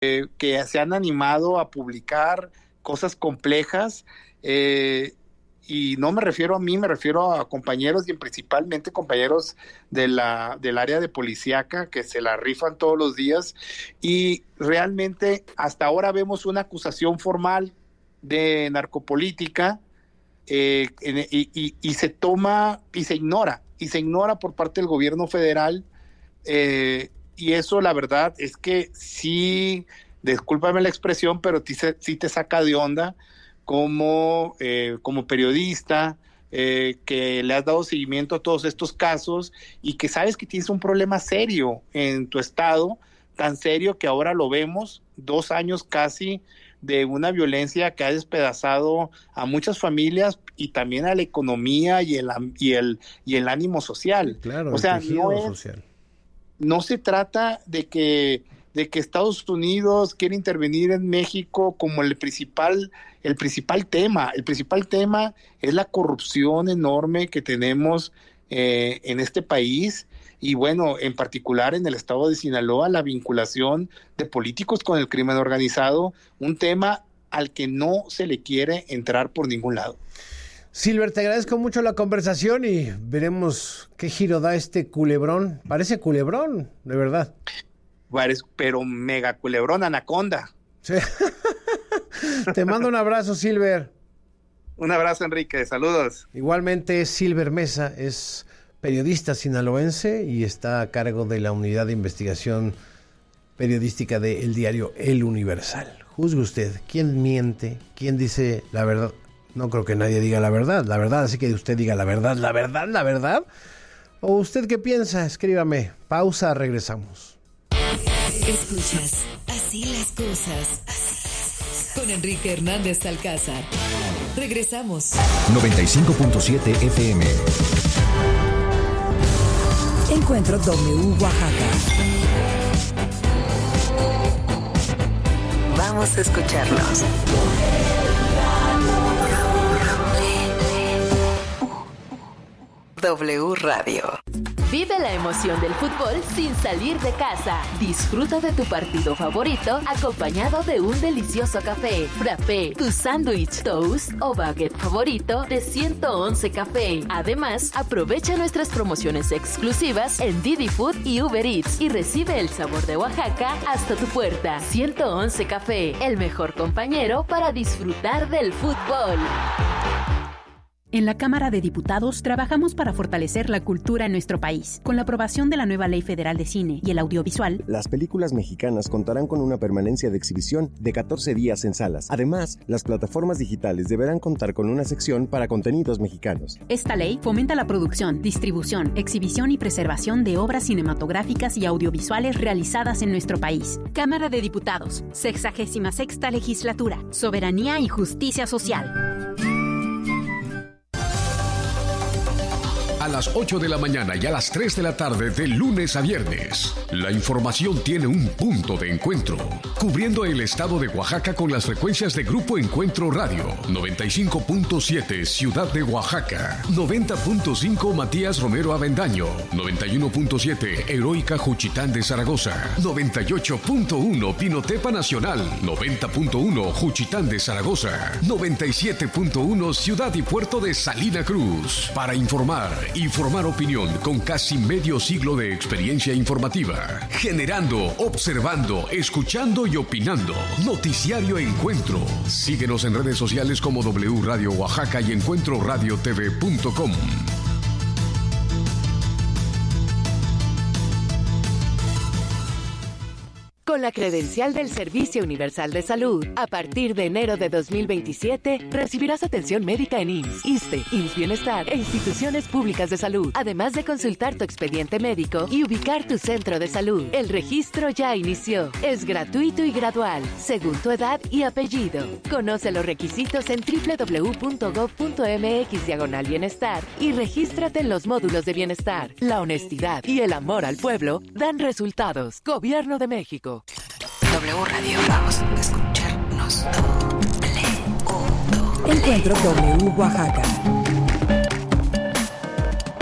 que se han animado a publicar cosas complejas, y no me refiero a mí, me refiero a compañeros y principalmente compañeros del área de policíaca que se la rifan todos los días, y realmente hasta ahora vemos una acusación formal de narcopolítica, y se toma y se ignora por parte del gobierno federal, y eso la verdad es que sí, discúlpame la expresión, pero sí te saca de onda como periodista, que le has dado seguimiento a todos estos casos y que sabes que tienes un problema serio en tu estado, tan serio que ahora lo vemos, 2 años casi de una violencia que ha despedazado a muchas familias y también a la economía y el ánimo social. Claro, o sea, social. No se trata de que Estados Unidos quiere intervenir en México como el principal tema. El principal tema es la corrupción enorme que tenemos en este país, y bueno, en particular en el estado de Sinaloa, la vinculación de políticos con el crimen organizado, un tema al que no se le quiere entrar por ningún lado. Silver, te agradezco mucho la conversación y veremos qué giro da este culebrón. Parece culebrón, de verdad. Pero mega culebrón, anaconda. Sí. Te mando un abrazo, Silver. Un abrazo, Enrique. Saludos. Igualmente, Silver Mesa es periodista sinaloense y está a cargo de la unidad de investigación periodística del diario El Universal. Juzgue usted, ¿quién miente? ¿Quién dice la verdad? No creo que nadie diga la verdad, así que usted diga la verdad. ¿O usted qué piensa? Escríbame. Pausa, regresamos. Escuchas Así las cosas con Enrique Hernández Alcázar. Regresamos. 95.7 FM. Encuentro W Oaxaca. Vamos a escucharlos. W Radio. Vive la emoción del fútbol sin salir de casa. Disfruta de tu partido favorito acompañado de un delicioso café, frappé, tu sándwich, toast o baguette favorito de 111 Café. Además, aprovecha nuestras promociones exclusivas en Didi Food y Uber Eats y recibe el sabor de Oaxaca hasta tu puerta. 111 Café, el mejor compañero para disfrutar del fútbol. En la Cámara de Diputados trabajamos para fortalecer la cultura en nuestro país. Con la aprobación de la nueva Ley Federal de Cine y el Audiovisual, las películas mexicanas contarán con una permanencia de exhibición de 14 días en salas. Además, las plataformas digitales deberán contar con una sección para contenidos mexicanos. Esta ley fomenta la producción, distribución, exhibición y preservación de obras cinematográficas y audiovisuales realizadas en nuestro país. Cámara de Diputados, 66ª Legislatura, Soberanía y Justicia Social. A las 8 de la mañana y a las 3 de la tarde de lunes a viernes. La información tiene un punto de encuentro. Cubriendo el estado de Oaxaca con las frecuencias de Grupo Encuentro Radio. 95.7 Ciudad de Oaxaca. 90.5 Matías Romero Avendaño. 91.7 Heroica Juchitán de Zaragoza. 98.1 Pinotepa Nacional. 90.1 Juchitán de Zaragoza. 97.1 Ciudad y Puerto de Salina Cruz. Para informar y formar opinión con casi medio siglo de experiencia informativa. Generando, observando, escuchando y opinando. Noticiario Encuentro. Síguenos en redes sociales como W Radio Oaxaca y encuentroradiotv.com. Con la credencial del Servicio Universal de Salud, a partir de enero de 2027, recibirás atención médica en IMSS, ISSSTE, IMSS Bienestar e instituciones públicas de salud, además de consultar tu expediente médico y ubicar tu centro de salud. El registro ya inició. Es gratuito y gradual, según tu edad y apellido. Conoce los requisitos en www.gov.mx/bienestar y regístrate en los módulos de bienestar. La honestidad y el amor al pueblo dan resultados. Gobierno de México. W Radio, vamos a escucharnos. Encuentro W Oaxaca.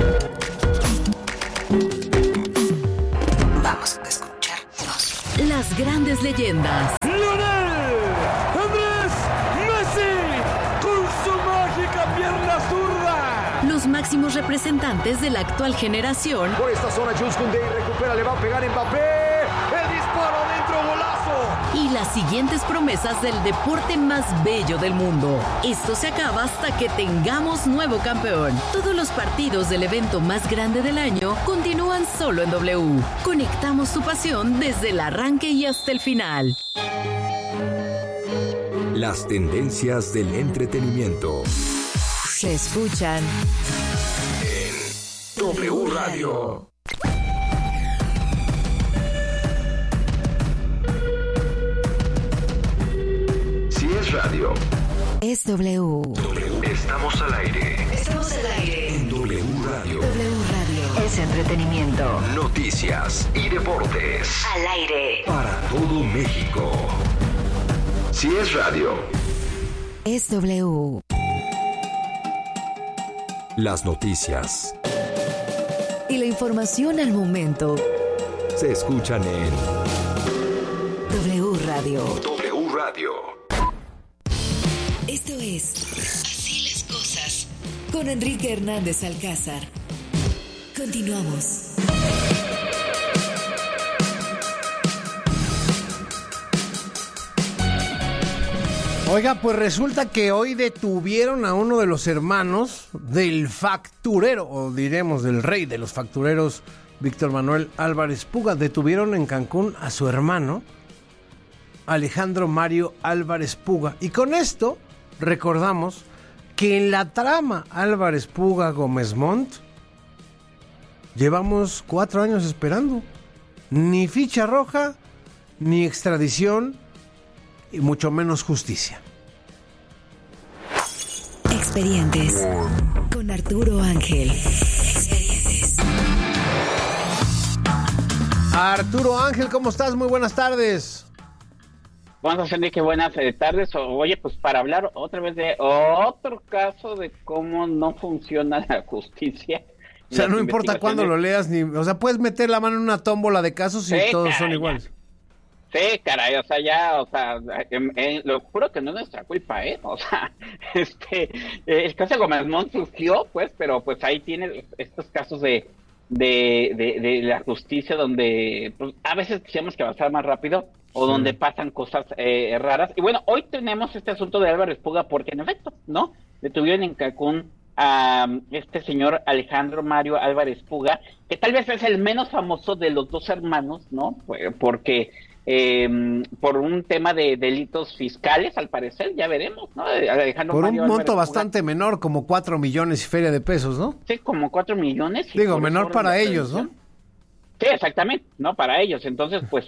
Vamos a escucharnos. Las grandes leyendas. ¡Lionel Andrés Messi con su mágica pierna zurda! Los máximos representantes de la actual generación. Por esta zona, Jules Koundé recupera, le va a pegar Mbappé. ¡El disparo dentro, golazo! Y las siguientes promesas del deporte más bello del mundo. Esto se acaba hasta que tengamos nuevo campeón. Todos los partidos del evento más grande del año continúan solo en W. Conectamos tu pasión desde el arranque y hasta el final. Las tendencias del entretenimiento Se escuchan en W Radio. Si es radio, es W. Estamos al aire. Estamos al aire. En W Radio. W Radio es entretenimiento. Noticias y deportes. Al aire. Para todo México. Si es radio, Es W. las noticias Y la información al momento. se escuchan en W Radio. W Radio. Esto es Así las cosas. Con Enrique Hernández Alcázar. Continuamos. Oiga, pues resulta que hoy detuvieron a uno de los hermanos del facturero, o diremos del rey de los factureros, Víctor Manuel Álvarez Puga. Detuvieron en Cancún a su hermano, Alejandro Mario Álvarez Puga. Y con esto recordamos que en la trama Álvarez Puga Gómez Montt llevamos 4 años esperando. Ni ficha roja, ni extradición, y mucho menos justicia. Expedientes con Arturo Ángel. Expedientes. Arturo Ángel, ¿cómo estás? Muy buenas tardes. Buenas, Enrique, buenas tardes. Oye, pues para hablar otra vez de otro caso de cómo no funciona la justicia. O sea, no importa cuándo lo leas, ni, o sea, puedes meter la mano en una tómbola de casos y todos son iguales. Sí, caray, o sea, lo juro que no es nuestra culpa, o sea, el caso de Gómez Montt surgió, pues, pero pues ahí tiene estos casos de la justicia donde pues, a veces quisiéramos que avanzara más rápido o donde pasan cosas raras. Y bueno, hoy tenemos este asunto de Álvarez Puga porque en efecto, ¿no? Detuvieron en Cancún a este señor Alejandro Mario Álvarez Puga, que tal vez es el menos famoso de los dos hermanos, ¿no? Porque por un tema de delitos fiscales, al parecer, ya veremos, ¿no? Alejandro por Mario un monto Álvarez bastante Puga, menor, como 4 millones y feria de pesos, ¿no? Sí, como 4 millones. Digo, menor para ellos, ¿no? Sí, exactamente, ¿no? Para ellos. Entonces, pues,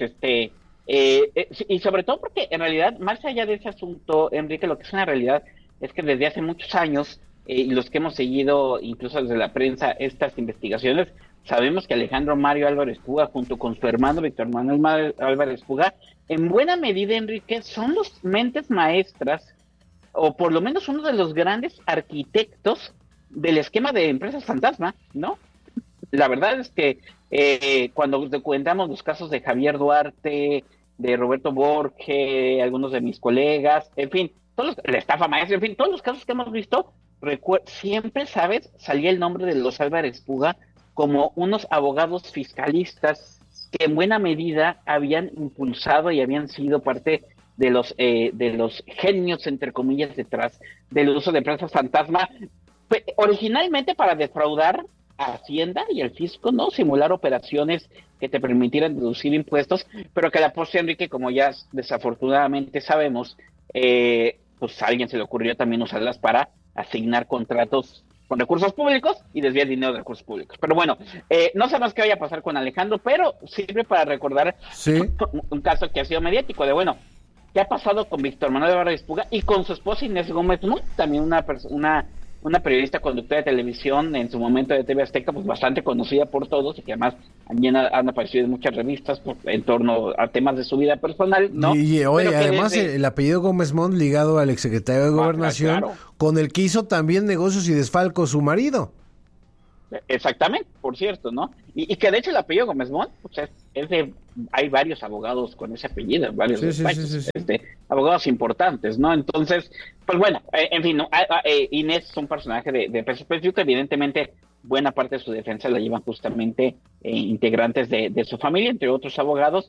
y sobre todo porque, en realidad, más allá de ese asunto, Enrique, lo que es una realidad es que desde hace muchos años, y los que hemos seguido, incluso desde la prensa, estas investigaciones, sabemos que Alejandro Mario Álvarez Puga, junto con su hermano Víctor Manuel Álvarez Puga, en buena medida, Enrique, son los mentes maestras, o por lo menos uno de los grandes arquitectos del esquema de empresas fantasma, ¿no? La verdad es que cuando documentamos los casos de Javier Duarte, de Roberto Borge, algunos de mis colegas, en fin, la estafa maestra, en fin, todos los casos que hemos visto, siempre, ¿sabes? Salía el nombre de los Álvarez Puga como unos abogados fiscalistas que en buena medida habían impulsado y habían sido parte de los genios, entre comillas, detrás del uso de empresas fantasma, originalmente para defraudar a Hacienda y al fisco, ¿no? Simular operaciones que te permitieran deducir impuestos, pero que a la postre, Enrique, como ya desafortunadamente sabemos, pues a alguien se le ocurrió también usarlas para asignar contratos con recursos públicos y desviar dinero de recursos públicos. Pero bueno, no sabemos qué vaya a pasar con Alejandro, pero sirve para recordar un caso que ha sido mediático de, bueno, ¿qué ha pasado con Víctor Manuel Álvarez Puga y con su esposa Inés Gómez Montt? También una periodista conductora de televisión en su momento de TV Azteca, pues bastante conocida por todos y que además también han aparecido en muchas revistas en torno a temas de su vida personal, ¿no? Y oye, además el apellido Gómez Montt ligado al exsecretario de Gobernación, claro, con el que hizo también negocios y desfalco su marido. Exactamente, por cierto, ¿no? Y que de hecho el apellido Gómez Mont, pues hay varios abogados con ese apellido, varios abogados importantes, ¿no? Entonces, pues bueno, en fin, ¿no? Inés es un personaje de peso específico, evidentemente buena parte de su defensa la llevan justamente integrantes de su familia, entre otros abogados.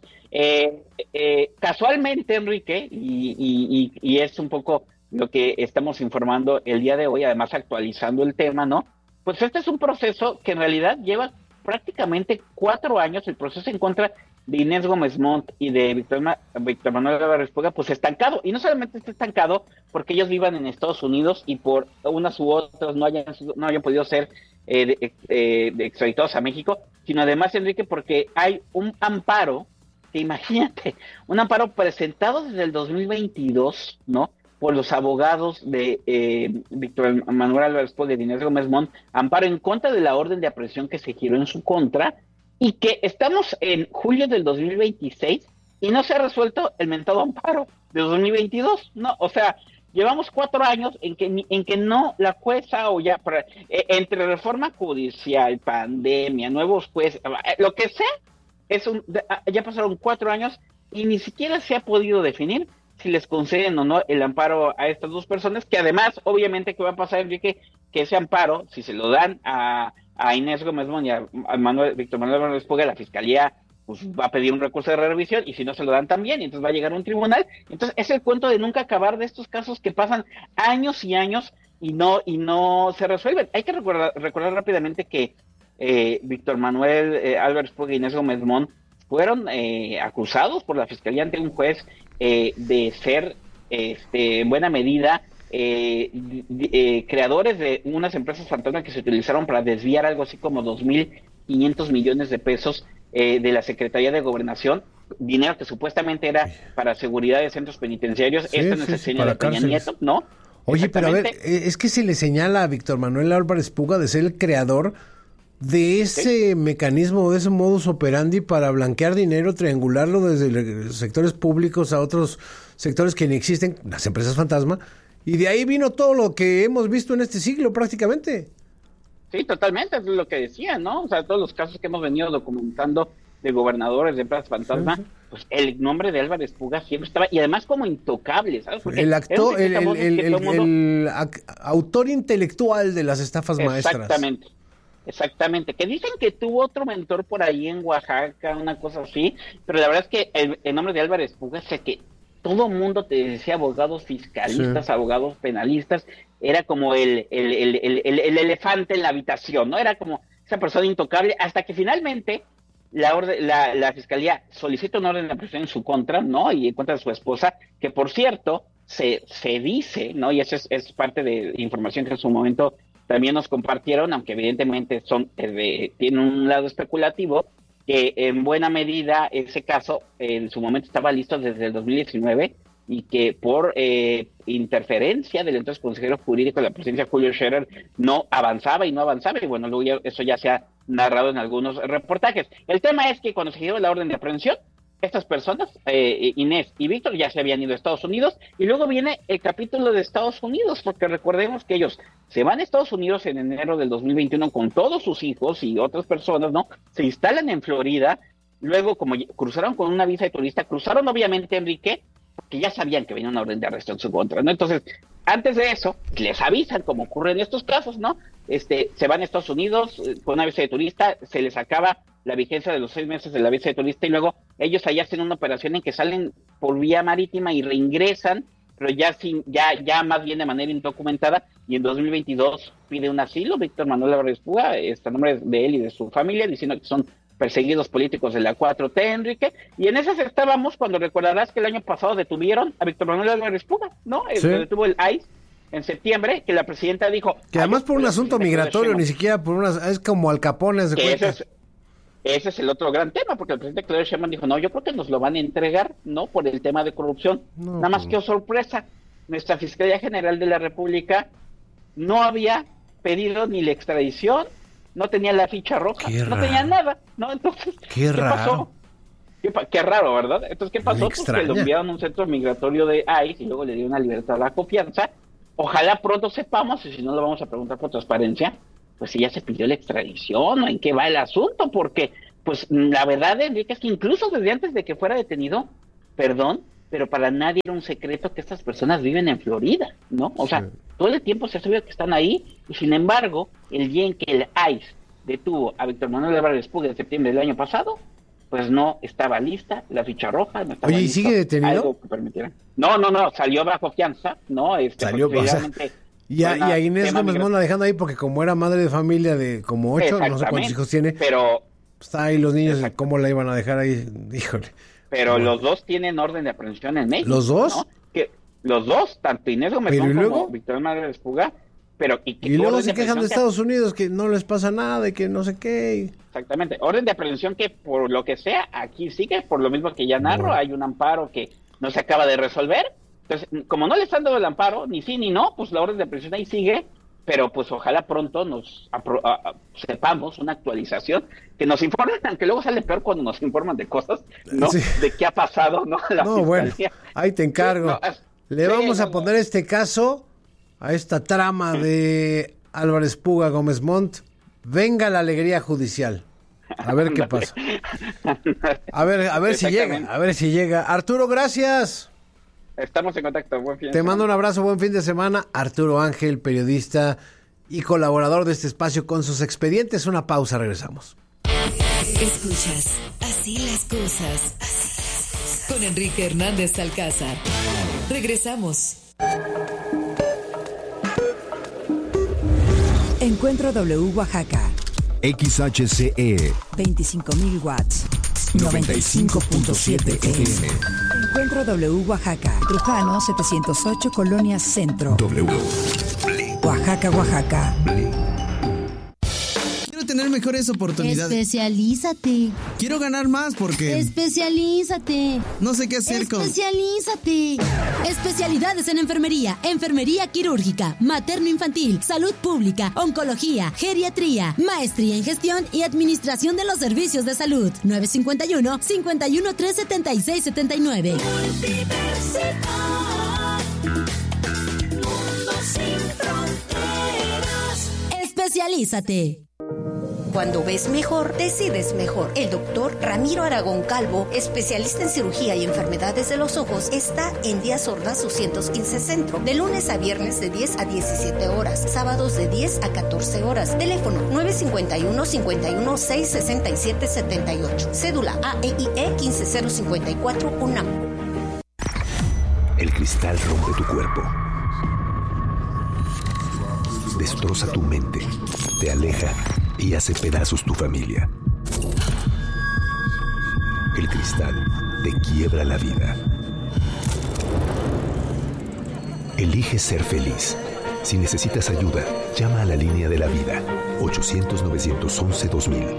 Casualmente, Enrique, y es un poco lo que estamos informando el día de hoy, además actualizando el tema, ¿no? Pues este es un proceso que en realidad lleva prácticamente 4 años, el proceso en contra de Inés Gómez Mont y de Víctor Manuel Álvarez Puga, pues estancado. Y no solamente está estancado porque ellos vivan en Estados Unidos y por unas u otras no hayan podido ser extraditados a México, sino además, Enrique, porque hay un amparo, que imagínate, un amparo presentado desde el 2022, ¿no?, por los abogados de Víctor Manuel Álvarez Puga y de Inés Gómez Mont, amparo en contra de la orden de aprehensión que se giró en su contra, y que estamos en julio del 2026 y no se ha resuelto el mentado amparo de 2022, ¿no? O sea, llevamos 4 años en que no la jueza o ya, entre reforma judicial, pandemia, nuevos jueces, lo que sea, ya pasaron 4 años y ni siquiera se ha podido definir si les conceden o no el amparo a estas dos personas, que además, obviamente, ¿qué va a pasar, Enrique? Que ese amparo, si se lo dan a Inés Gómez Mont y a Víctor Manuel Álvarez Puga, la Fiscalía pues va a pedir un recurso de revisión, y si no se lo dan también, y entonces va a llegar a un tribunal. Entonces es el cuento de nunca acabar de estos casos que pasan años y años y no se resuelven. Hay que recordar rápidamente que Víctor Manuel Álvarez Puga y Inés Gómez Mont fueron acusados por la Fiscalía ante un juez de ser en buena medida creadores de unas empresas fantasma que se utilizaron para desviar algo así como 2.500 millones de pesos de la Secretaría de Gobernación, dinero que supuestamente era para seguridad de centros penitenciarios. Esto no es el señor de Peña Nieto, ¿no? Oye, pero a ver, es que se le señala a Víctor Manuel Álvarez Puga de ser el creador de ese mecanismo, de ese modus operandi para blanquear dinero, triangularlo desde sectores públicos a otros sectores que ni existen, las empresas fantasma, y de ahí vino todo lo que hemos visto en este siglo prácticamente. Sí, totalmente, es lo que decía, ¿no? O sea, todos los casos que hemos venido documentando de gobernadores de empresas fantasma, pues el nombre de Álvarez Puga siempre estaba, y además como intocable, ¿sabes? Porque el autor intelectual de las estafas maestras. Exactamente, que dicen que tuvo otro mentor por ahí en Oaxaca, una cosa así, pero la verdad es que el nombre de Álvarez Puga, sé que todo mundo te decía abogados fiscalistas, abogados penalistas, era como el elefante en la habitación, ¿no? Era como esa persona intocable, hasta que finalmente la Fiscalía solicita un orden de aprehensión en su contra, ¿no? Y en contra de su esposa, que por cierto, se dice, ¿no? Y eso es parte de información que en su momento también nos compartieron, aunque evidentemente tiene un lado especulativo, que en buena medida ese caso en su momento estaba listo desde el 2019 y que por interferencia del entonces consejero jurídico de la presidencia, Julio Scherer, no avanzaba, y bueno, luego eso ya se ha narrado en algunos reportajes. El tema es que cuando se dio la orden de aprehensión, estas personas, Inés y Víctor, ya se habían ido a Estados Unidos, y luego viene el capítulo de Estados Unidos, porque recordemos que ellos se van a Estados Unidos en enero del 2021 con todos sus hijos y otras personas, ¿no? Se instalan en Florida, luego como cruzaron con una visa de turista, cruzaron obviamente, Enrique, porque ya sabían que venía una orden de arresto en su contra, ¿no? Entonces, antes de eso, les avisan, como ocurre en estos casos, ¿no? Se van a Estados Unidos con una visa de turista, se les acaba la vigencia de los 6 meses de la visa de turista, y luego ellos allá hacen una operación en que salen por vía marítima y reingresan, pero ya más bien de manera indocumentada, y en 2022 pide un asilo Víctor Manuel Álvarez Puga, a nombre de él y de su familia, diciendo que son perseguidos políticos de la 4T, Enrique, y en esas estábamos cuando recordarás que el año pasado detuvieron a Víctor Manuel Álvarez Puga, ¿no? Sí. Detuvo el ICE en septiembre, que la presidenta dijo... Que además por un asunto migratorio, ni siquiera por es como Al Capone, de cuenta. Ese es el otro gran tema, porque el presidente Claudio Sheinbaum dijo, no, yo creo que nos lo van a entregar, ¿no? Por el tema de corrupción. No, nada más que, oh sorpresa, nuestra Fiscalía General de la República no había pedido ni la extradición, no tenía la ficha roja, no tenía nada, ¿no? Entonces, ¿qué pasó? Qué raro, ¿verdad? Entonces, ¿qué pasó? Pues que lo enviaron a un centro migratorio de ICE y luego le dieron una libertad a la confianza. Ojalá pronto sepamos, y si no lo vamos a preguntar por transparencia, pues si ya se pidió la extradición o en qué va el asunto, porque pues la verdad, Enrique, es que incluso desde antes de que fuera detenido, pero para nadie era un secreto que estas personas viven en Florida, ¿no? O sea, todo el tiempo se ha sabido que están ahí, y sin embargo, el día en que el ICE detuvo a Víctor Manuel Álvarez Puga en septiembre del año pasado, pues no estaba lista la ficha roja, no estaba Oye, ¿y listo sigue detenido? algo que permitiera. No, salió bajo fianza, ¿no? Salió, o sea, y a Inés Gómez Mont la dejando ahí porque como era madre de familia de como 8, no sé cuántos hijos tiene, pero está ahí los niños, ¿cómo la iban a dejar ahí? Híjole. Pero los dos tienen orden de aprehensión en México. ¿Los dos? ¿no? Que los dos, tanto Inés Gómez Mont como Víctor Álvarez Puga, pero y luego se quejan de Estados Unidos que no les pasa nada y que no sé qué. Exactamente, orden de aprehensión que por lo que sea aquí sigue, por lo mismo que ya narro, hay un amparo que no se acaba de resolver. Entonces, como no le están dando el amparo, ni sí ni no, pues la orden de aprehensión ahí sigue, pero pues ojalá pronto nos sepamos una actualización, que nos informen, aunque luego sale peor cuando nos informan de cosas, ¿no? Sí. De qué ha pasado, ¿no? Bueno, ahí te encargo. Le vamos a poner este caso a esta trama de Álvarez Puga Gómez Mont. Venga la alegría judicial. A ver qué pasa. A ver si llega. Arturo, gracias. Estamos en contacto. Buen fin de semana. Te mando un abrazo, buen fin de semana. Arturo Ángel, periodista y colaborador de este espacio con sus expedientes. Una pausa, regresamos. Escuchas Así las cosas. Con Enrique Hernández Alcázar. Regresamos. Encuentro W Oaxaca. XHCE 25,000 watts. 95.7 FM. Encuentro W Oaxaca. Trujano 708 Colonia Centro. W. Oaxaca, Oaxaca. Quiero tener mejores oportunidades. Especialízate. Quiero ganar más porque... Especialízate. No sé qué hacer con... Especialízate. Especialidades en enfermería, enfermería quirúrgica, materno-infantil, salud pública, oncología, geriatría, maestría en gestión y administración de los servicios de salud. 951-513-7679. Universidad. Mundo sin fronteras. Especialízate. Cuando ves mejor, decides mejor. El doctor Ramiro Aragón Calvo, especialista en cirugía y enfermedades de los ojos, está en Díaz Ordaz 215 Centro, de lunes a viernes de 10 a 17 horas, sábados de 10 a 14 horas. Teléfono 951-516-6778. Cédula AEIE 15054 UNAM. El cristal rompe tu cuerpo. Destroza tu mente. Te aleja y hace pedazos tu familia. El cristal te quiebra la vida. Elige ser feliz. Si necesitas ayuda, llama a la línea de la vida. 800-911-2000.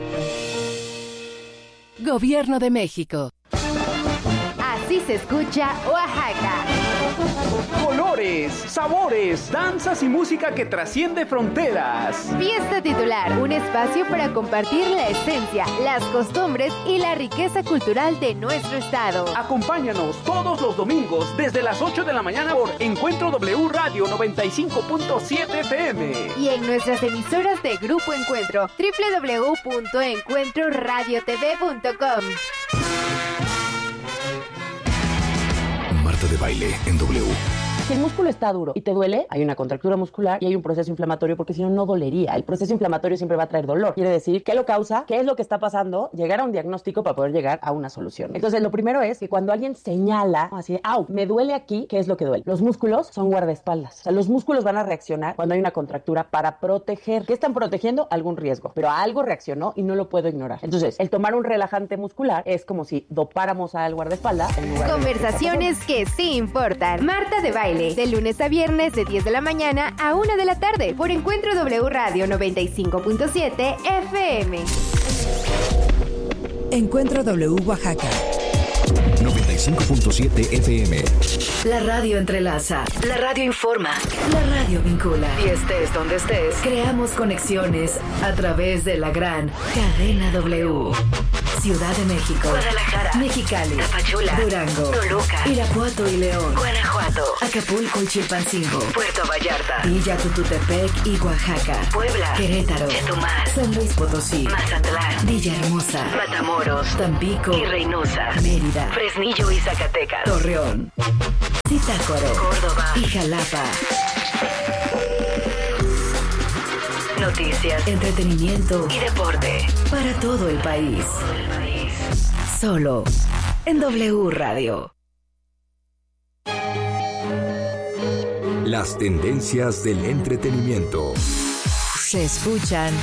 Gobierno de México. Así se escucha Oaxaca. Colores, sabores, danzas y música que trasciende fronteras. Fiesta Titular, un espacio para compartir la esencia, las costumbres y la riqueza cultural de nuestro estado. Acompáñanos todos los domingos desde las 8 de la mañana por Encuentro W Radio 95.7 FM. Y en nuestras emisoras de Grupo Encuentro, www.encuentroradiotv.com. Marta de Baile en W. Si el músculo está duro y te duele, hay una contractura muscular y hay un proceso inflamatorio, porque si no, no dolería. El proceso inflamatorio siempre va a traer dolor. Quiere decir, ¿qué lo causa? ¿Qué es lo que está pasando? Llegar a un diagnóstico para poder llegar a una solución. Entonces, lo primero es que cuando alguien señala, así, ¡au! Me duele aquí, ¿qué es lo que duele? Los músculos son guardaespaldas. O sea, los músculos van a reaccionar cuando hay una contractura para proteger. ¿Qué están protegiendo? Algún riesgo. Pero algo reaccionó y no lo puedo ignorar. Entonces, el tomar un relajante muscular es como si dopáramos al guardaespaldas en lugar de... Conversaciones que sí importan. Marta de Baile, de lunes a viernes de 10 de la mañana a 1 de la tarde por Encuentro W Radio 95.7 FM. Encuentro W Oaxaca 95.7 FM. La radio entrelaza, la radio informa, la radio vincula. Y estés donde estés, creamos conexiones a través de la gran cadena W. Ciudad de México, Guadalajara, Mexicali, Tapachula, Durango, Toluca, Irapuato y León, Guanajuato, Acapulco y Chilpancingo, Puerto Vallarta, Villa Tututepec y Oaxaca, Puebla, Querétaro, Chetumal, San Luis Potosí, Mazatlán, Villahermosa, Matamoros, Tampico y Reynosa, Mérida, Fresnillo y Zacatecas, Torreón, Zitácuaro, Córdoba y Jalapa. Noticias, Entretenimiento y deporte para todo el país. Solo en W Radio. Las tendencias del entretenimiento. Se escuchan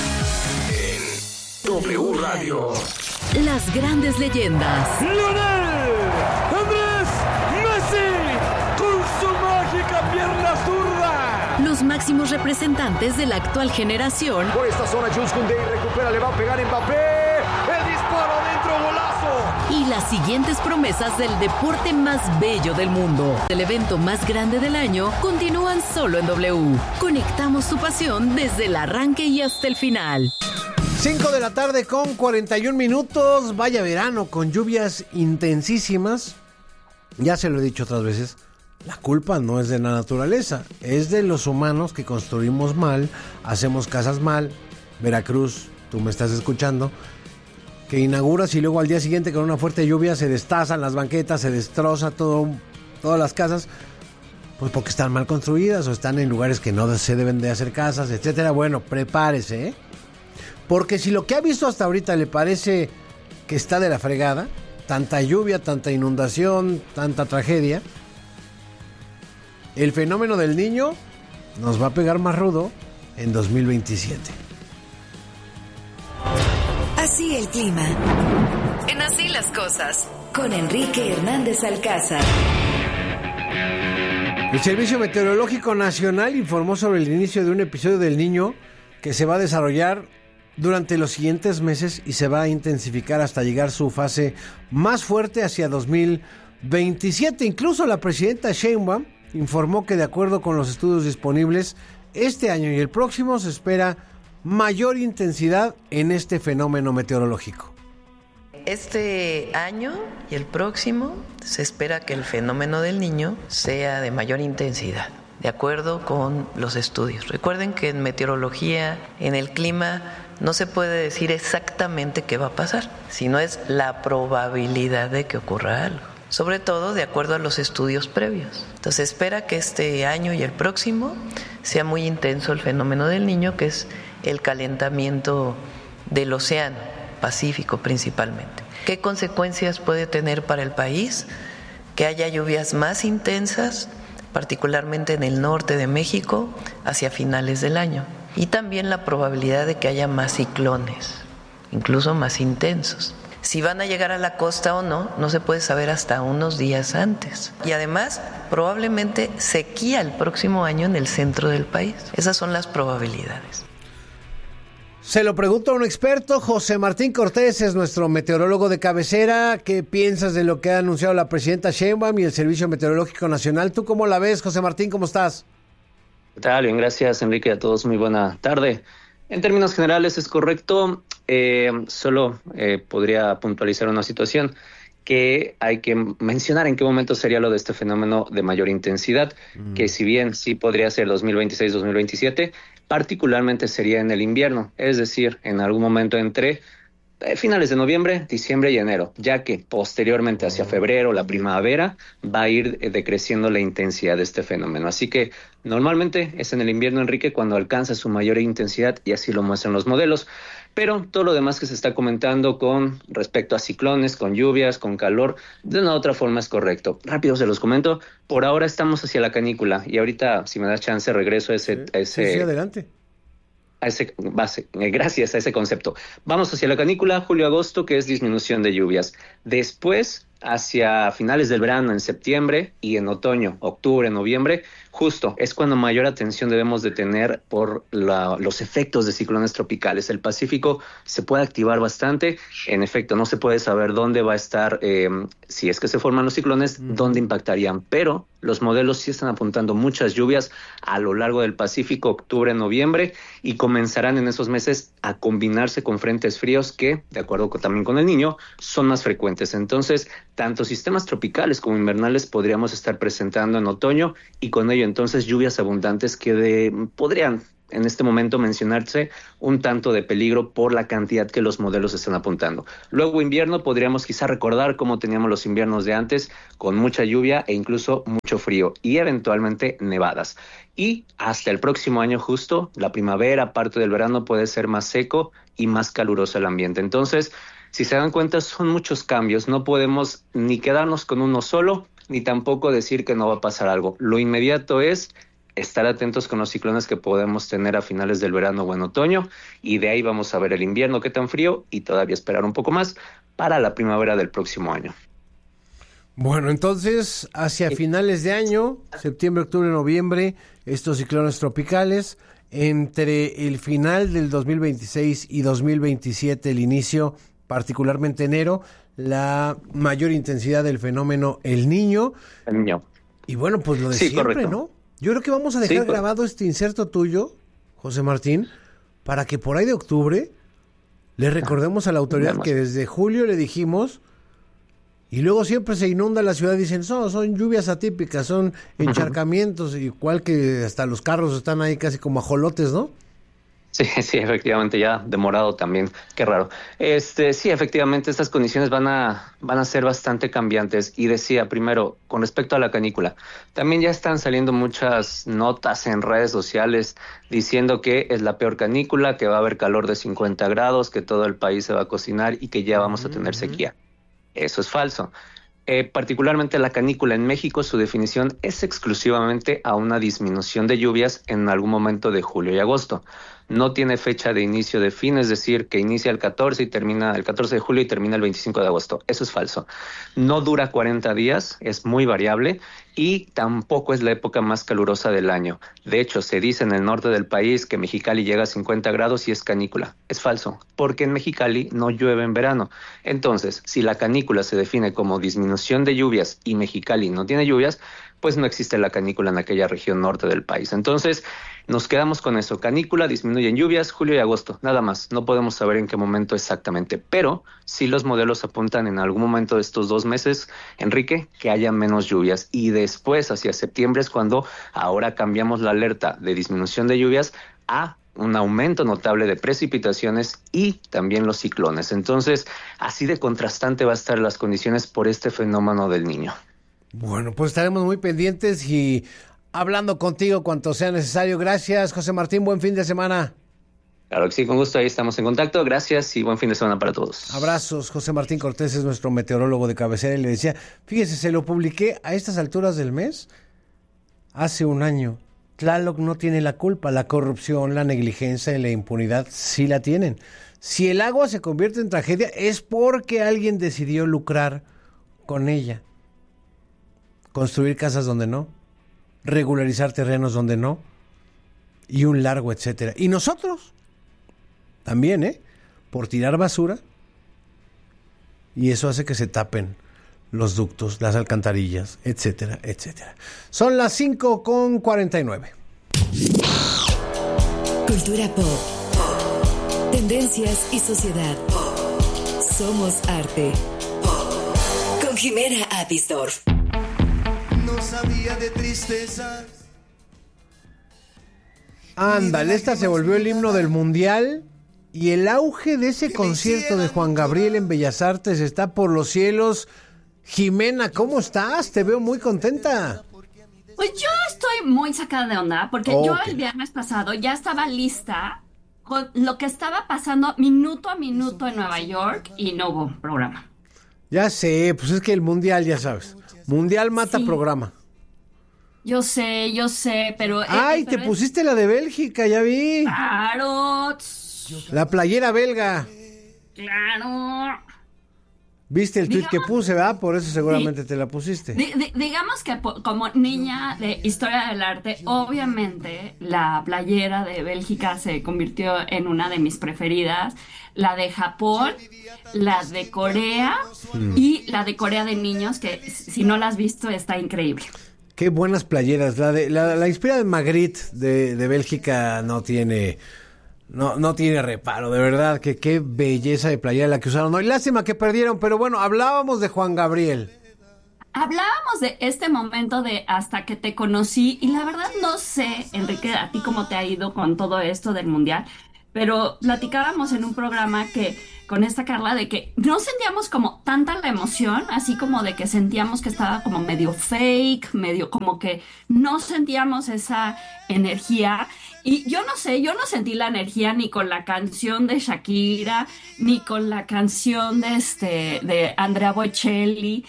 W Radio. las grandes leyendas. Lionel Andrés Messi con su mágica pierna zurda. Los máximos representantes de la actual generación. Por esta zona, Jules Koundé recupera, le va a pegar Mbappé. El disparo dentro, golazo. Y las siguientes promesas del deporte más bello del mundo. El evento más grande del año continúan solo en W. Conectamos tu pasión desde el arranque y hasta el final. 5 de la tarde con 41 minutos. Vaya verano con lluvias intensísimas. Ya se lo he dicho otras veces. La culpa no es de la naturaleza, es de los humanos que construimos mal, hacemos casas mal. Veracruz, tú me estás escuchando, que inauguras y luego al día siguiente con una fuerte lluvia se destazan las banquetas, se destroza todas las casas, pues porque están mal construidas o están en lugares que no se deben de hacer casas, etcétera. Bueno, prepárese, ¿eh? Porque si lo que ha visto hasta ahorita le parece que está de la fregada, tanta lluvia, tanta inundación, tanta tragedia, el fenómeno del Niño nos va a pegar más rudo en 2027. Así el clima. En Así las cosas. Con Enrique Hernández Alcázar. El Servicio Meteorológico Nacional informó sobre el inicio de un episodio del Niño que se va a desarrollar durante los siguientes meses y se va a intensificar hasta llegar su fase más fuerte hacia 2027. Incluso la presidenta Sheinbaum informó que de acuerdo con los estudios disponibles, este año y el próximo se espera mayor intensidad en este fenómeno meteorológico. Este año y el próximo se espera que el fenómeno del Niño sea de mayor intensidad, de acuerdo con los estudios. Recuerden que en meteorología, en el clima, no se puede decir exactamente qué va a pasar, sino es la probabilidad de que ocurra algo, sobre todo de acuerdo a los estudios previos. Entonces espera que este año y el próximo sea muy intenso el fenómeno del Niño, que es el calentamiento del océano Pacífico principalmente. ¿Qué consecuencias puede tener para el país? Que haya lluvias más intensas, particularmente en el norte de México, hacia finales del año. Y también la probabilidad de que haya más ciclones, incluso más intensos. Si van a llegar a la costa o no, no se puede saber hasta unos días antes. Y además, probablemente sequía el próximo año en el centro del país. Esas son las probabilidades. Se lo pregunto a un experto. José Martín Cortés es nuestro meteorólogo de cabecera. ¿Qué piensas de lo que ha anunciado la presidenta Sheinbaum y el Servicio Meteorológico Nacional? ¿Tú cómo la ves, José Martín? ¿Cómo estás? ¿Qué tal? Bien, gracias, Enrique. A todos muy buena tarde. En términos generales es correcto. Solo podría puntualizar una situación que hay que mencionar en qué momento sería lo de este fenómeno de mayor intensidad, que si bien sí podría ser 2026-2027, particularmente sería en el invierno, es decir, en algún momento entre finales de noviembre, diciembre y enero, ya que posteriormente hacia febrero, la primavera, va a ir decreciendo la intensidad de este fenómeno. Así que normalmente es en el invierno, Enrique, cuando alcanza su mayor intensidad y así lo muestran los modelos. Pero todo lo demás que se está comentando con respecto a ciclones, con lluvias, con calor, de una u otra forma es correcto. Rápido se los comento. Por ahora estamos hacia la canícula y ahorita, si me das chance, regreso a ese Sí, adelante. Gracias a ese concepto. Vamos hacia la canícula, julio-agosto, que es disminución de lluvias. Después, hacia finales del verano, en septiembre, y en otoño, octubre, noviembre, justo es cuando mayor atención debemos de tener por los efectos de ciclones tropicales. El Pacífico se puede activar bastante. En efecto, no se puede saber dónde va a estar, si es que se forman los ciclones, dónde impactarían, pero los modelos sí están apuntando muchas lluvias a lo largo del Pacífico, octubre, noviembre, y comenzarán en esos meses a combinarse con frentes fríos que, de acuerdo también con el Niño, son más frecuentes. Entonces, tanto sistemas tropicales como invernales podríamos estar presentando en otoño, y con ello entonces lluvias abundantes que podrían en este momento mencionarse un tanto de peligro por la cantidad que los modelos están apuntando. Luego invierno, podríamos quizá recordar cómo teníamos los inviernos de antes, con mucha lluvia e incluso mucho frío y eventualmente nevadas. Y hasta el próximo año justo, la primavera, parte del verano, puede ser más seco y más caluroso el ambiente. Entonces, si se dan cuenta, son muchos cambios. No podemos ni quedarnos con uno solo, ni tampoco decir que no va a pasar algo. Lo inmediato es estar atentos con los ciclones que podemos tener a finales del verano o en otoño, y de ahí vamos a ver el invierno qué tan frío y todavía esperar un poco más para la primavera del próximo año. Bueno, entonces hacia finales de año, septiembre, octubre, noviembre, estos ciclones tropicales, entre el final del 2026 y 2027, el inicio, particularmente enero, la mayor intensidad del fenómeno El Niño. El Niño. Y bueno, pues lo de siempre, correcto, ¿no? Yo creo que vamos a dejar grabado este inserto tuyo, José Martín, para que por ahí de octubre le recordemos a la autoridad que desde julio le dijimos, y luego siempre se inunda la ciudad, dicen, son lluvias atípicas, son encharcamientos, igual que hasta los carros están ahí casi como ajolotes, ¿no? Sí, efectivamente, ya demorado también, qué raro. Sí, efectivamente, estas condiciones van a ser bastante cambiantes. Y decía, primero, con respecto a la canícula, también ya están saliendo muchas notas en redes sociales diciendo que es la peor canícula, que va a haber calor de 50 grados, que todo el país se va a cocinar y que ya vamos a tener sequía. Eso es falso. Particularmente la canícula en México, su definición es exclusivamente a una disminución de lluvias en algún momento de julio y agosto. No tiene fecha de inicio de fin, es decir, que inicia el 14 y termina el 14 de julio y termina el 25 de agosto. Eso es falso. No dura 40 días, es muy variable y tampoco es la época más calurosa del año. De hecho, se dice en el norte del país que Mexicali llega a 50 grados y es canícula. Es falso, porque en Mexicali no llueve en verano. Entonces, si la canícula se define como disminución de lluvias y Mexicali no tiene lluvias, pues no existe la canícula en aquella región norte del país. Entonces, nos quedamos con eso. Canícula, disminuyen lluvias, julio y agosto, nada más. No podemos saber en qué momento exactamente, pero sí los modelos apuntan en algún momento de estos 2 meses, Enrique, que haya menos lluvias. Y después, hacia septiembre, es cuando ahora cambiamos la alerta de disminución de lluvias a un aumento notable de precipitaciones y también los ciclones. Entonces, así de contrastante va a estar las condiciones por este fenómeno del Niño. Bueno, pues estaremos muy pendientes y hablando contigo cuanto sea necesario. Gracias, José Martín, buen fin de semana. Claro que sí, con gusto, ahí estamos en contacto. Gracias y buen fin de semana para todos. Abrazos. José Martín Cortés es nuestro meteorólogo de cabecera y le decía, fíjese, se lo publiqué a estas alturas del mes hace un año. Tlaloc no tiene la culpa, la corrupción, la negligencia y la impunidad sí la tienen. Si el agua se convierte en tragedia es porque alguien decidió lucrar con ella. Construir casas donde no, regularizar terrenos donde no, y un largo etcétera. Y nosotros también, por tirar basura, y eso hace que se tapen los ductos, las alcantarillas, etcétera, etcétera. Son las 5:49. Cultura pop, tendencias y sociedad. Somos arte. Con Jimena Apisdorf. No sabía de tristezas. Ándale, esta se volvió el himno del Mundial y el auge de ese concierto de Juan Gabriel en Bellas Artes está por los cielos. Jimena, ¿cómo estás? Te veo muy contenta. Pues yo estoy muy sacada de onda porque yo el viernes pasado ya estaba lista con lo que estaba pasando minuto a minuto en Nueva York y no hubo programa. Ya sé, pues es que el Mundial, ya sabes. Mundial mata programa. Yo sé, pero... ¡Ay, te pusiste la de Bélgica, ya vi! ¡Claro! La playera belga. ¡Claro! ¿Viste el tweet que puse, verdad? Por eso seguramente te la pusiste. Digamos que como niña de historia del arte, obviamente la playera de Bélgica se convirtió en una de mis preferidas. La de Japón, la de Corea y la de Corea de niños, que si no la has visto está increíble. Qué buenas playeras. La inspira de Magritte de Bélgica no tiene reparo, de verdad, que qué belleza de playera la que usaron hoy. Lástima que perdieron, pero bueno, hablábamos de Juan Gabriel. Hablábamos de este momento de hasta que te conocí y la verdad no sé, Enrique, a ti cómo te ha ido con todo esto del Mundial, pero platicábamos en un programa con esta Carla de que no sentíamos como tanta la emoción, así como de que sentíamos que estaba como medio fake, medio como que no sentíamos esa energía. Y yo no sé, yo no sentí la energía ni con la canción de Shakira, ni con la canción de Andrea Bocelli,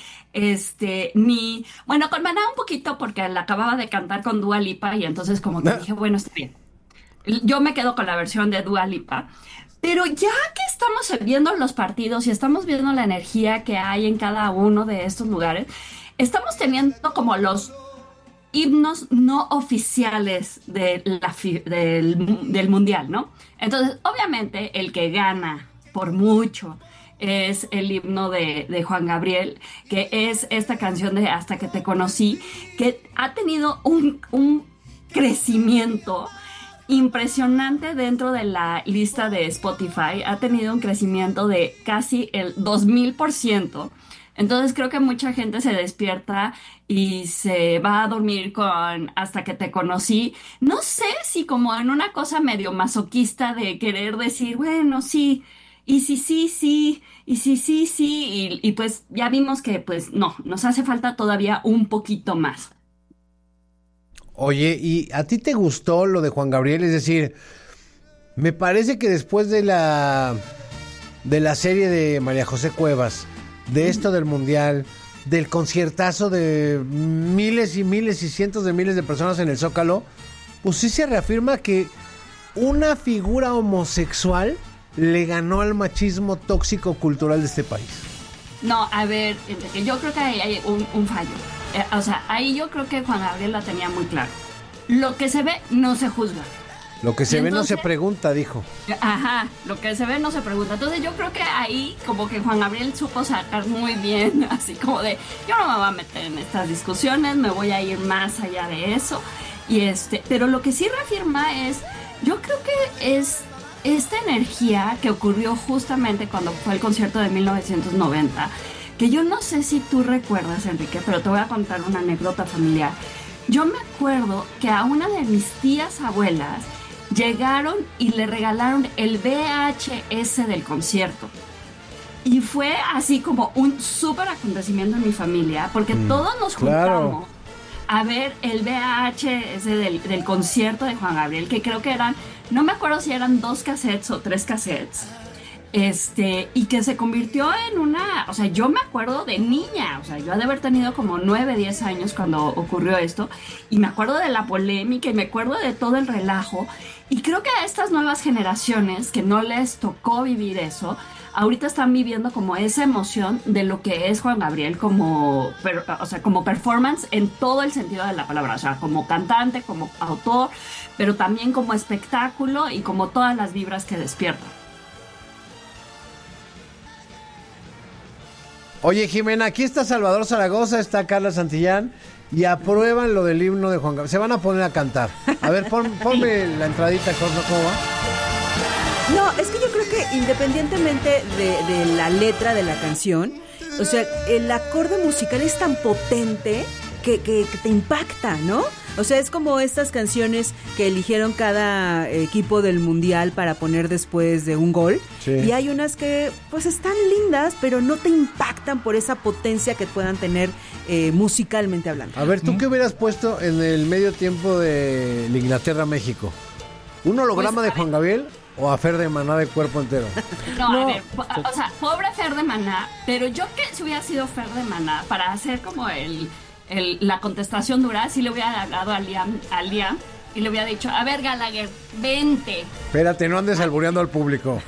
bueno, con Maná un poquito porque la acababa de cantar con Dua Lipa y entonces como que dije, bueno, está bien. Yo me quedo con la versión de Dua Lipa, pero ya que estamos viendo los partidos y estamos viendo la energía que hay en cada uno de estos lugares, estamos teniendo como los himnos no oficiales del Mundial, ¿no? Entonces, obviamente, el que gana por mucho es el himno de Juan Gabriel, que es esta canción de Hasta que te conocí, que ha tenido un crecimiento impresionante dentro de la lista de Spotify. Ha tenido un crecimiento de casi el 2000%. Entonces creo que mucha gente se despierta y se va a dormir con Hasta que te conocí. No sé si como en una cosa medio masoquista de querer decir, bueno, sí, y sí, y pues ya vimos que pues no, nos hace falta todavía un poquito más. Oye, ¿y a ti te gustó lo de Juan Gabriel? Es decir, me parece que después de la serie de María José Cuevas, de esto del Mundial, del conciertazo de miles y miles y cientos de miles de personas en el Zócalo, pues sí se reafirma que una figura homosexual le ganó al machismo tóxico cultural de este país. No, a ver, Enrique, yo creo que ahí hay un fallo. O sea, ahí yo creo que Juan Gabriel la tenía muy claro. Lo que se ve no se juzga. Lo que se ve no se pregunta, dijo. Ajá, lo que se ve no se pregunta. Entonces yo creo que ahí como que Juan Gabriel supo sacar muy bien, así como de, yo no me voy a meter en estas discusiones, me voy a ir más allá de eso. Pero lo que sí reafirma es, yo creo que es esta energía que ocurrió justamente cuando fue el concierto de 1990, que yo no sé si tú recuerdas, Enrique, pero te voy a contar una anécdota familiar. Yo me acuerdo que a una de mis tías abuelas llegaron y le regalaron el VHS del concierto. Y fue así como un súper acontecimiento en mi familia, porque todos nos juntamos a ver el VHS del concierto de Juan Gabriel, que creo que eran, no me acuerdo si eran 2 cassettes o 3 cassettes. Y que se convirtió en una, o sea, yo me acuerdo de niña, o sea, yo he de haber tenido como 9, 10 años cuando ocurrió esto, y me acuerdo de la polémica y me acuerdo de todo el relajo, y creo que a estas nuevas generaciones que no les tocó vivir eso, ahorita están viviendo como esa emoción de lo que es Juan Gabriel como performance en todo el sentido de la palabra, o sea, como cantante, como autor, pero también como espectáculo y como todas las vibras que despierta. Oye, Jimena, aquí está Salvador Zaragoza, está Carla Santillán y aprueban lo del himno de Juan Gabriel. Se van a poner a cantar. A ver, ponme la entradita, ¿cómo va? No, es que yo creo que independientemente de la letra de la canción, o sea, el acorde musical es tan potente que te impacta, ¿no? O sea, es como estas canciones que eligieron cada equipo del mundial para poner después de un gol. Sí. Y hay unas que pues están lindas, pero no te impactan por esa potencia que puedan tener musicalmente hablando. A ver, ¿tú qué hubieras puesto en el medio tiempo de Inglaterra-México? ¿Un holograma de Juan Gabriel o a Fer de Maná de cuerpo entero? No, a ver, o sea, pobre Fer de Maná, pero yo que si hubiera sido Fer de Maná para hacer como la contestación dura, sí le hubiera hablado a Liam y le hubiera dicho, a ver, Gallagher, vente. Espérate, no andes albureando al público.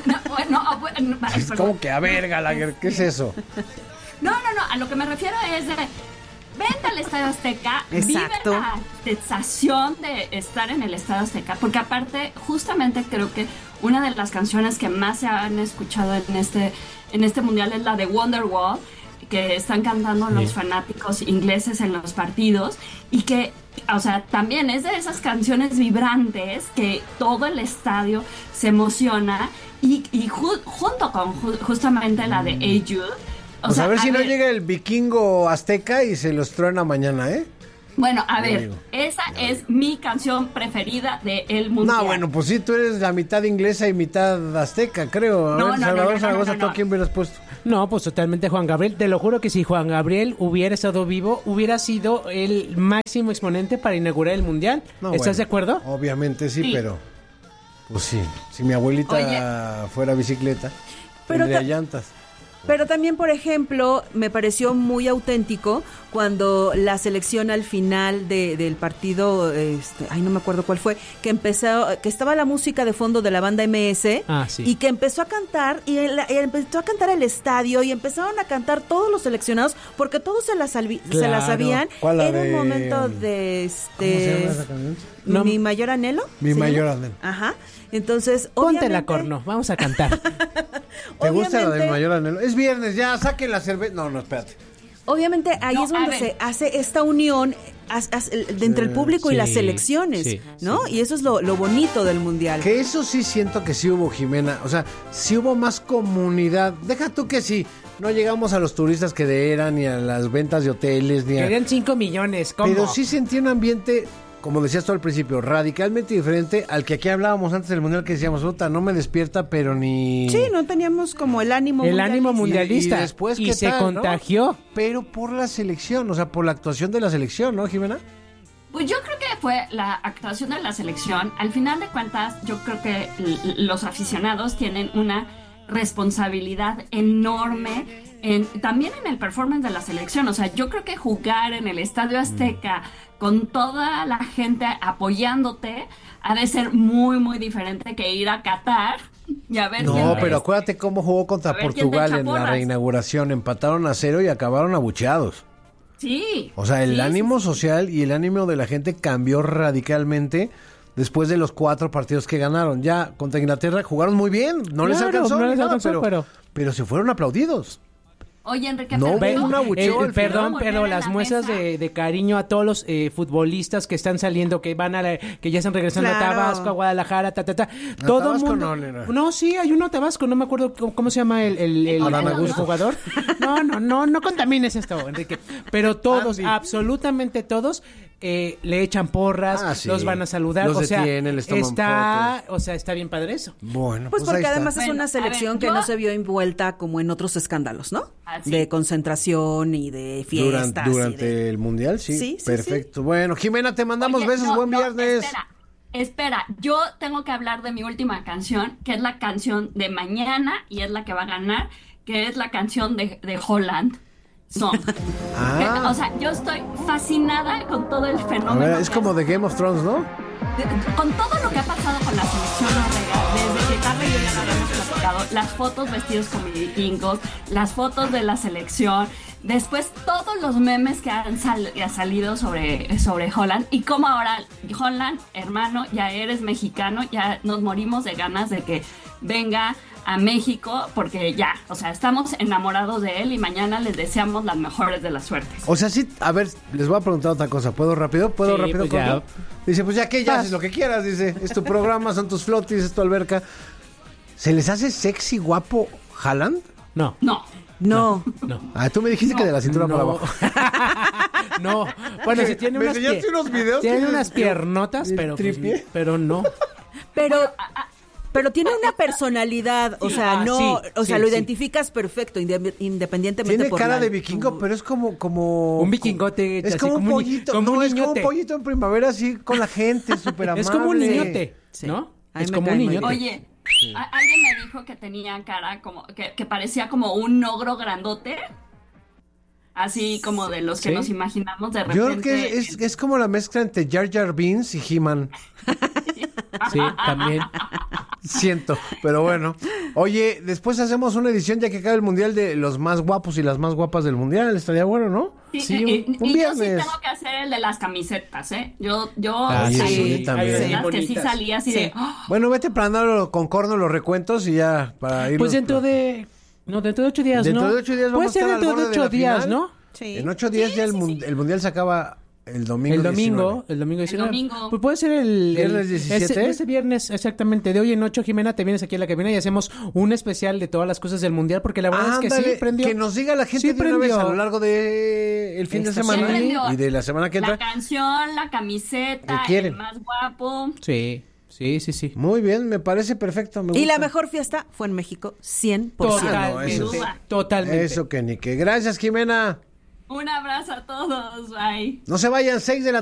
¿Cómo que a ver, Gallagher? ¿Qué es eso? No, a lo que me refiero es de, vente al Estadio Azteca, exacto, vive la sensación de estar en el Estadio Azteca, porque aparte, justamente creo que una de las canciones que más se han escuchado en este mundial es la de Wonderwall, que están cantando los fanáticos ingleses en los partidos y que, o sea, también es de esas canciones vibrantes que todo el estadio se emociona y junto con justamente la de Hey Jude. Pues a ver si no llega el vikingo azteca y se los truena mañana, ¿eh? Bueno, a ver, esa es mi canción preferida de El Mundial. No, bueno, pues sí, tú eres la mitad inglesa y mitad azteca, creo. A ver, Salvador Zaragoza, ¿tú a quién hubieras puesto? No, pues totalmente Juan Gabriel. Te lo juro que si Juan Gabriel hubiera estado vivo, hubiera sido el máximo exponente para inaugurar el Mundial. No, ¿estás de acuerdo? Obviamente sí, pero... Pues sí, si mi abuelita fuera bicicleta, tendría llantas. Pero también, por ejemplo, me pareció muy auténtico cuando la selección al final del partido, no me acuerdo cuál fue, que estaba la música de fondo de la banda MS y que empezó a cantar y empezó a cantar el estadio y empezaron a cantar todos los seleccionados porque todos se la sabían. Era un momento de ¿cómo se llama esa canción? Mi mayor anhelo. Mi mayor anhelo. Ajá. Entonces, ponte la corno, vamos a cantar. ¿Te gusta la de mi mayor anhelo? Es viernes, ya, saquen la cerveza. No, espérate. Obviamente ahí es donde se hace esta unión entre el público y las selecciones, ¿no? Sí. Y eso es lo bonito del Mundial. Que eso sí siento que sí hubo, Jimena. O sea, sí hubo más comunidad. Deja tú que sí. No llegamos a los turistas que eran, ni a las ventas de hoteles, ni a... Querían 5 millones, ¿cómo? Pero sí sentí un ambiente... Como decías tú al principio, radicalmente diferente al que aquí hablábamos antes del Mundial, que decíamos, no me despierta, pero ni... Sí, no teníamos como el ánimo mundialista. Y después, y se contagió. ¿No? Pero por la selección, o sea, por la actuación de la selección, ¿no, Jimena? Pues yo creo que fue la actuación de la selección. Al final de cuentas, yo creo que los aficionados tienen una responsabilidad enorme también en el performance de la selección. O sea, yo creo que jugar en el Estadio Azteca con toda la gente apoyándote ha de ser muy, muy diferente que ir a Qatar y a ver... No, pero acuérdate cómo jugó contra Portugal en la reinauguración. Empataron a 0 y acabaron abucheados. Sí. O sea, el ánimo social y el ánimo de la gente cambió radicalmente después de los 4 partidos que ganaron. Ya contra Inglaterra jugaron muy bien, les alcanzó, pero se fueron aplaudidos. Oye, Enrique, perdón, pero las muestras de cariño a todos los futbolistas que están saliendo, que ya están regresando a Tabasco, a Guadalajara, todo el mundo. No, sí, hay uno a Tabasco, no me acuerdo cómo se llama el jugador. No contamines esto, Enrique. Pero todos, absolutamente todos, le echan porras, los van a saludar, los detienen, les toman fotos. Está bien padre eso. Bueno, pues porque además es una selección que no se vio envuelta como en otros escándalos, ¿no? De concentración y de fiestas. Durante el Mundial, sí. Perfecto. Sí. Bueno, Jimena, te mandamos besos, buen viernes. Espera, yo tengo que hablar de mi última canción, que es la canción de mañana y es la que va a ganar, que es la canción de Holland. O sea, yo estoy fascinada con todo el fenómeno. Es como de Game of Thrones, ¿no? Con todo lo que ha pasado con la selección noruega, desde que Carla y yo ya lo habíamos platicado, las fotos vestidos como vikingos, las fotos de la selección, después todos los memes que han salido sobre Holland, y como ahora, Holland, hermano, ya eres mexicano, ya nos morimos de ganas de que venga a México, porque ya, o sea, estamos enamorados de él y mañana les deseamos las mejores de las suertes. O sea, sí, a ver, les voy a preguntar otra cosa. ¿Puedo rápido? ¿Puedo rápido? Pues ya. Dice, pues ya que ya haces lo que quieras, dice. Es tu programa, son tus flotis, es tu alberca. ¿Se les hace sexy, guapo Haaland? No. Ah, tú me dijiste que de la cintura para abajo. No. Bueno, si tiene unos videos. Tiene unas piernotas, pero no. Pero tiene una personalidad, o sea, lo identificas perfecto, independientemente. Tiene cara de vikingo, pero es como un vikingote. Es como un pollito, es como un pollito en primavera, así con la gente, súper amable. Es como un niñote, ¿no? Es como un niñote. Oye, alguien me dijo que tenía cara como, que parecía como un ogro grandote. Así como de los que nos imaginamos de repente. Yo creo que es como la mezcla entre Jar Jar Binks y He-Man. Sí, también. Siento, pero bueno. Oye, después hacemos una edición ya que acaba el Mundial de los más guapos y las más guapas del Mundial. Estaría bueno, ¿no? Sí, un viernes. Yo sí tengo que hacer el de las camisetas, ¿eh? Yo también. Que sí salía así de... Bueno, vete planeando con Corno los recuentos y ya para ir. Pues dentro de No, dentro de 8 días, dentro de 8 días vamos a estar al borde dentro de 8 días, final. ¿no? Sí. En 8 días ya el Mundial se acaba el domingo 19. El domingo 19. domingo. Pues puede ser el viernes 17. Ese viernes, exactamente. De hoy en 8, Jimena, te vienes aquí a la cabina y hacemos un especial de todas las cosas del Mundial, porque la verdad es que sí prendió. Que nos diga la gente de una vez a lo largo de el fin de semana y de la semana que entra. La canción, la camiseta, el más guapo. Sí. Muy bien, me parece perfecto. Me gusta. Y la mejor fiesta fue en México, 100%. Totalmente. Eso que ni que. Gracias, Jimena. Un abrazo a todos. Bye. No se vayan, 6 de la